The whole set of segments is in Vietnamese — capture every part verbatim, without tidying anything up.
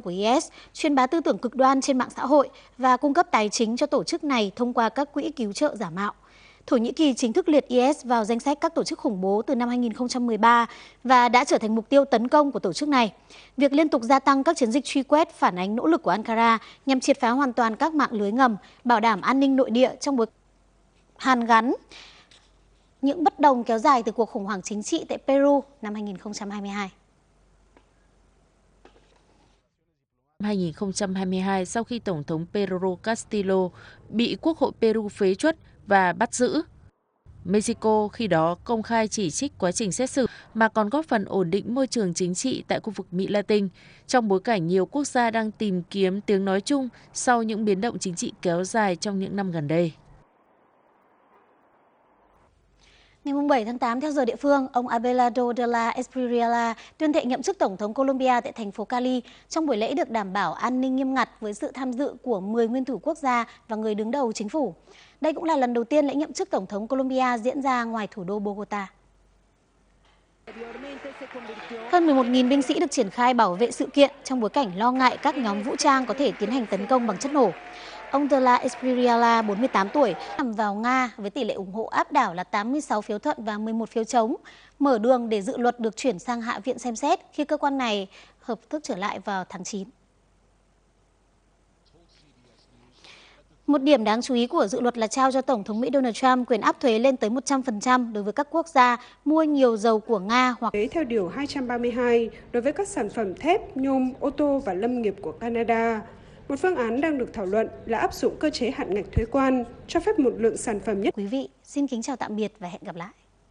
của i ét, truyền bá tư tưởng cực đoan trên mạng xã hội và cung cấp tài chính cho tổ chức này thông qua các quỹ cứu trợ giả mạo. Thổ Nhĩ Kỳ chính thức liệt i ét vào danh sách các tổ chức khủng bố từ năm hai nghìn không trăm mười ba và đã trở thành mục tiêu tấn công của tổ chức này. Việc liên tục gia tăng các chiến dịch truy quét phản ánh nỗ lực của Ankara nhằm triệt phá hoàn toàn các mạng lưới ngầm, bảo đảm an ninh nội địa trong bối hàn gắn những bất đồng kéo dài từ cuộc khủng hoảng chính trị tại Peru năm hai nghìn không trăm hai mươi hai. Năm hai nghìn không trăm hai mươi hai, sau khi Tổng thống Pedro Castillo bị Quốc hội Peru phế truất và bắt giữ, Mexico khi đó công khai chỉ trích quá trình xét xử mà còn góp phần ổn định môi trường chính trị tại khu vực Mỹ Latin, trong bối cảnh nhiều quốc gia đang tìm kiếm tiếng nói chung sau những biến động chính trị kéo dài trong những năm gần đây. Ngày bảy tháng tám theo giờ địa phương, ông Abelardo de la Espriella tuyên thệ nhậm chức Tổng thống Colombia tại thành phố Cali trong buổi lễ được đảm bảo an ninh nghiêm ngặt với sự tham dự của mười nguyên thủ quốc gia và người đứng đầu chính phủ. Đây cũng là lần đầu tiên lễ nhậm chức Tổng thống Colombia diễn ra ngoài thủ đô Bogota. Hơn mười một nghìn binh sĩ được triển khai bảo vệ sự kiện trong bối cảnh lo ngại các nhóm vũ trang có thể tiến hành tấn công bằng chất nổ. Ông de la Espriella, bốn mươi tám tuổi, nằm vào Nga với tỷ lệ ủng hộ áp đảo là tám mươi sáu phiếu thuận và mười một phiếu chống, mở đường để dự luật được chuyển sang Hạ viện xem xét khi cơ quan này hợp thức trở lại vào tháng chín. Một điểm đáng chú ý của dự luật là trao cho Tổng thống Mỹ Donald Trump quyền áp thuế lên tới một trăm phần trăm đối với các quốc gia mua nhiều dầu của Nga hoặc theo Điều hai trăm ba mươi hai đối với các sản phẩm thép, nhôm, ô tô và lâm nghiệp của Canada. Một phương án đang được thảo luận là áp dụng cơ chế hạn ngạch thuế quan, cho phép một lượng sản phẩm nhất. Quý vị, xin kính chào tạm biệt và hẹn gặp lại.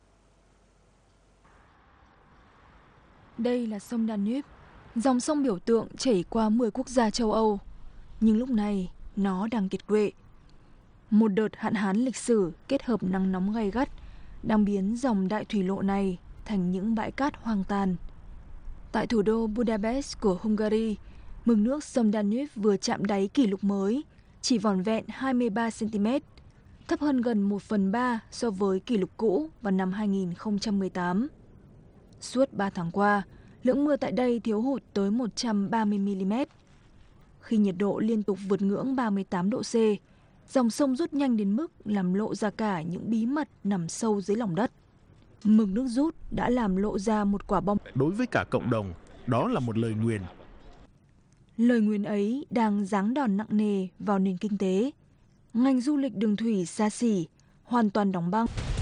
Đây là sông Danube, dòng sông biểu tượng chảy qua mười quốc gia châu Âu. Nhưng lúc này, nó đang kiệt quệ. Một đợt hạn hán lịch sử kết hợp nắng nóng gay gắt đang biến dòng đại thủy lộ này thành những bãi cát hoang tàn. Tại thủ đô Budapest của Hungary, mực nước sông Danube vừa chạm đáy kỷ lục mới, chỉ vỏn vẹn hai mươi ba xăng-ti-mét, thấp hơn gần một phần ba so với kỷ lục cũ vào năm hai nghìn không trăm mười tám. Suốt ba tháng qua, lượng mưa tại đây thiếu hụt tới một trăm ba mươi mi-li-mét. Khi nhiệt độ liên tục vượt ngưỡng ba mươi tám độ C, dòng sông rút nhanh đến mức làm lộ ra cả những bí mật nằm sâu dưới lòng đất. Mực nước rút đã làm lộ ra một quả bom. Đối với cả cộng đồng, đó là một lời nguyền. Lời nguyền ấy đang giáng đòn nặng nề vào nền kinh tế. Ngành du lịch đường thủy xa xỉ, hoàn toàn đóng băng.